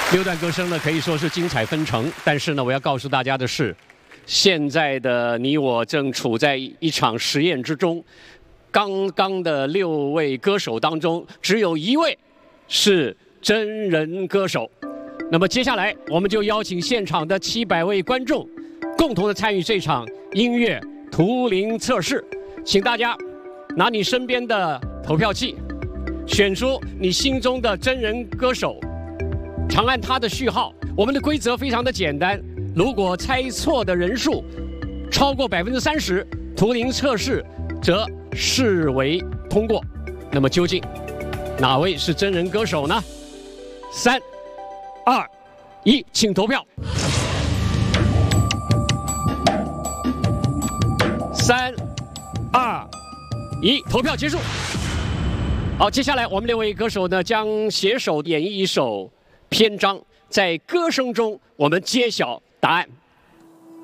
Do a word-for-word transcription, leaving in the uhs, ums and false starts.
六段歌声呢，可以说是精彩纷呈。但是呢，我要告诉大家的是，现在的你我正处在一场实验之中。刚刚的六位歌手当中，只有一位是真人歌手。那么接下来，我们就邀请现场的七百位观众，共同的参与这场音乐图灵测试。请大家拿你身边的投票器，选出你心中的真人歌手。 长按它的序号。我们的规则非常的简单，如果猜错的人数超过百分之三十，图灵测试则视为通过。那么究竟哪位是真人歌手呢？三、二、一，请投票。三、二、一，投票结束。好，接下来我们六位歌手呢将携手演绎一首。 篇章在歌声中，我们揭晓答案。